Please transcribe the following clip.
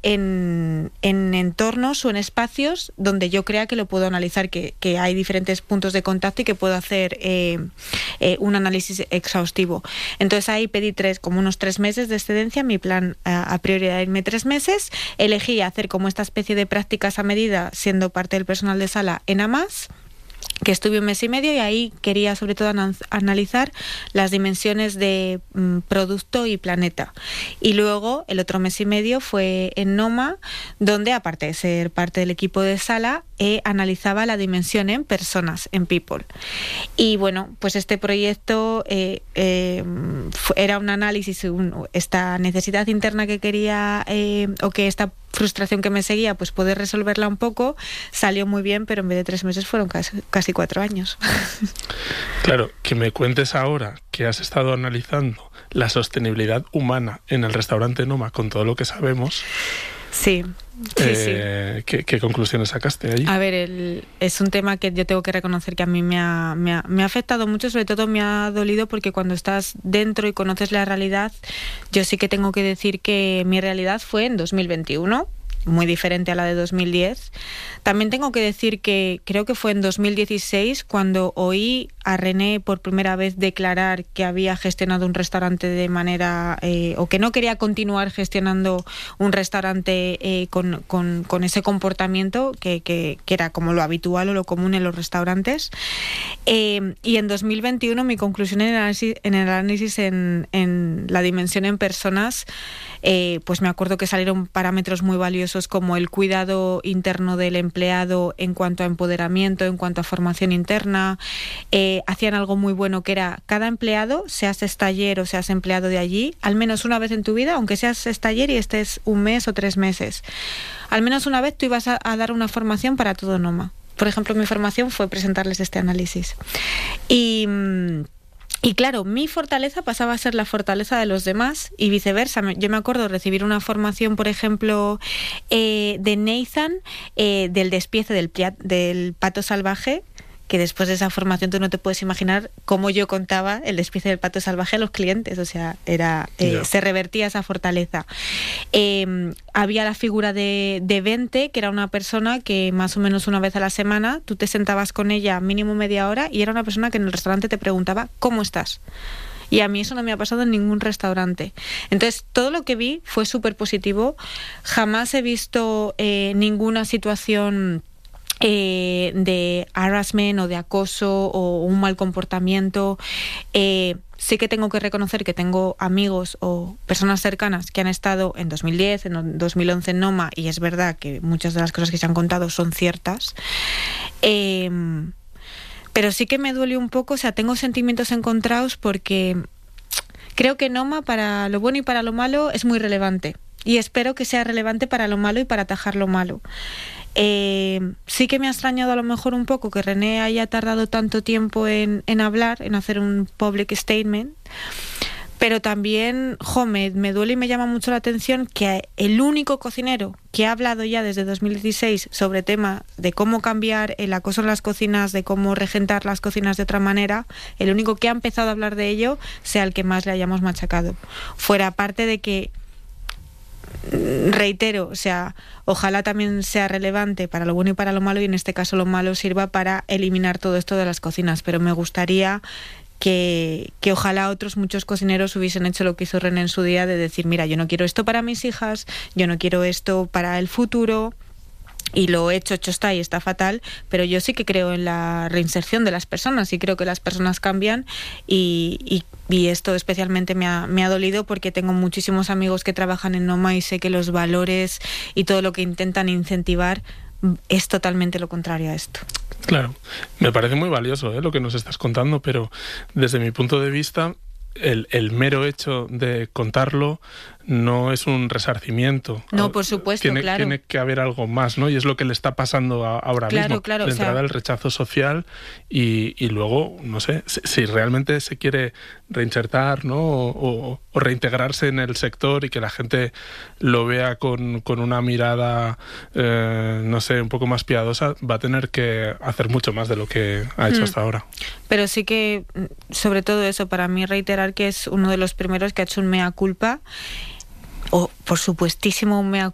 en entornos o en espacios donde yo crea que lo puedo analizar, que hay diferentes puntos de contacto y que puedo hacer un análisis exhaustivo. Entonces ahí pedí como unos 3 meses de excedencia. Mi plan a priori era irme 3 meses. Elegí hacer como esta especie de prácticas a medida, siendo parte del personal de sala en AMAS, que estuve 1 mes y medio, y ahí quería sobre todo analizar las dimensiones de producto y planeta. Y luego el otro 1 mes y medio fue en Noma, donde aparte de ser parte del equipo de sala, analizaba la dimensión en personas, en people. Y bueno, pues este proyecto era un análisis, esta necesidad interna que quería, o que esta frustración que me seguía, pues poder resolverla un poco. Salió muy bien, pero en vez de 3 meses fueron casi 4 años. Claro, que me cuentes ahora que has estado analizando la sostenibilidad humana en el restaurante Noma con todo lo que sabemos. Sí. ¿Qué conclusiones sacaste allí? A ver, es un tema que yo tengo que reconocer que a mí me ha afectado mucho. Sobre todo me ha dolido porque cuando estás dentro y conoces la realidad, yo sí que tengo que decir que mi realidad fue en 2021, muy diferente a la de 2010. También tengo que decir que creo que fue en 2016 cuando oí a René por primera vez declarar que había gestionado un restaurante de manera, o que no quería continuar gestionando un restaurante con ese comportamiento que era como lo habitual o lo común en los restaurantes. Y en 2021 mi conclusión en el análisis en la dimensión en personas, pues me acuerdo que salieron parámetros muy valiosos como el cuidado interno del empleado en cuanto a empoderamiento, en cuanto a formación interna. Hacían algo muy bueno que era cada empleado, seas estaller o seas empleado de allí, al menos una vez en tu vida, aunque seas estaller y estés 1 mes o 3 meses, al menos una vez tú ibas a dar una formación para todo Noma. Por ejemplo, mi formación fue presentarles este análisis. Y claro, mi fortaleza pasaba a ser la fortaleza de los demás y viceversa. Yo me acuerdo recibir una formación, por ejemplo, de Nathan, del despiece del pato salvaje, que después de esa formación tú no te puedes imaginar cómo yo contaba el despiece del pato salvaje a los clientes. O sea, se revertía esa fortaleza. Había la figura de Vente, que era una persona que más o menos una vez a la semana tú te sentabas con ella mínimo media hora y era una persona que en el restaurante te preguntaba ¿cómo estás? Y a mí eso no me ha pasado en ningún restaurante. Entonces, todo lo que vi fue súper positivo. Jamás he visto ninguna situación de harassment o de acoso o un mal comportamiento. Sí que tengo que reconocer que tengo amigos o personas cercanas que han estado en 2010, en 2011 en Noma, y es verdad que muchas de las cosas que se han contado son ciertas. Pero sí que me duele un poco, o sea, tengo sentimientos encontrados porque creo que Noma, para lo bueno y para lo malo, es muy relevante. Y espero que sea relevante para lo malo y para atajar lo malo. Sí que me ha extrañado a lo mejor un poco que René haya tardado tanto tiempo en hablar, en hacer un public statement, pero también me duele y me llama mucho la atención que el único cocinero que ha hablado ya desde 2016 sobre tema de cómo cambiar el acoso en las cocinas, de cómo regentar las cocinas de otra manera, el único que ha empezado a hablar de ello sea el que más le hayamos machacado. Fuera parte de que, reitero, o sea, ojalá también sea relevante para lo bueno y para lo malo, y en este caso lo malo sirva para eliminar todo esto de las cocinas, pero me gustaría que ojalá muchos cocineros hubiesen hecho lo que hizo René en su día, de decir, mira, yo no quiero esto para mis hijas, yo no quiero esto para el futuro, y lo hecho está y está fatal, pero yo sí que creo en la reinserción de las personas y creo que las personas cambian, y esto especialmente me ha dolido porque tengo muchísimos amigos que trabajan en Noma y sé que los valores y todo lo que intentan incentivar es totalmente lo contrario a esto. Claro, me parece muy valioso lo que nos estás contando, pero desde mi punto de vista el mero hecho de contarlo no es un resarcimiento. No, por supuesto, claro. Tiene que haber algo más, ¿no? Y es lo que le está pasando ahora mismo. Claro, de entrada, el rechazo social y luego, no sé, si realmente se quiere reinsertar, ¿no? O reintegrarse en el sector y que la gente lo vea con una mirada, no sé, un poco más piadosa, va a tener que hacer mucho más de lo que ha hecho hasta ahora. Pero sí que, sobre todo eso, para mí reiterar que es uno de los primeros que ha hecho un mea culpa, o por supuestísimo un mea